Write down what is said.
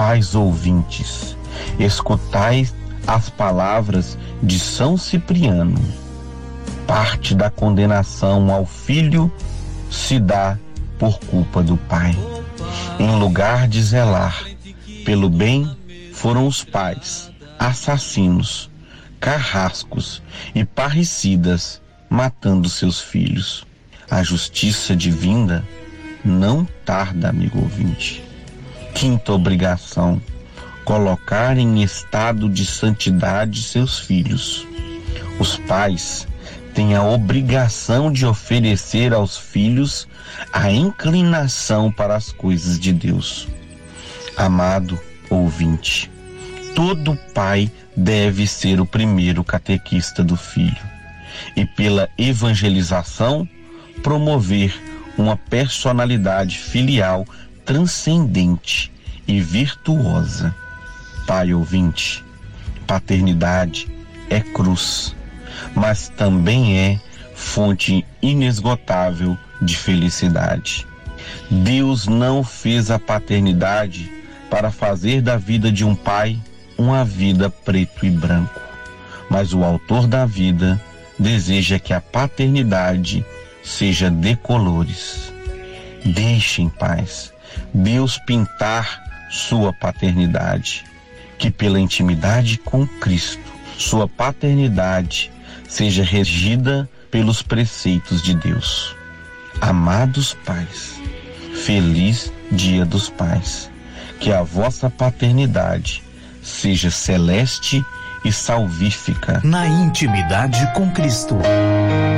pais ouvintes, escutai as palavras de São Cipriano. Parte da condenação ao filho se dá por culpa do pai. Em lugar de zelar pelo bem, foram os pais, assassinos, carrascos e parricidas, matando seus filhos. A justiça divina não tarda, amigo ouvinte. Quinta obrigação: colocar em estado de santidade seus filhos. Os pais têm a obrigação de oferecer aos filhos a inclinação para as coisas de Deus. Amado ouvinte, todo pai deve ser o primeiro catequista do filho e, pela evangelização, promover uma personalidade filial transcendente e virtuosa. Pai ouvinte, paternidade é cruz, mas também é fonte inesgotável de felicidade. Deus não fez a paternidade para fazer da vida de um pai uma vida preto e branco, mas o autor da vida deseja que a paternidade seja de colores. Deixe em paz Deus pintar sua paternidade, que pela intimidade com Cristo, sua paternidade seja regida pelos preceitos de Deus. Amados pais, feliz Dia dos Pais. Que a vossa paternidade seja celeste e salvífica. Na intimidade com Cristo.